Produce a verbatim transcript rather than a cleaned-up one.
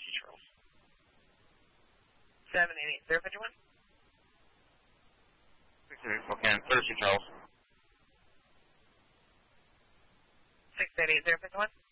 Thirsty Charles. seven eight eight zero five one. six eight eight Spokane, Thirsty Charles. six eight eight zero five one.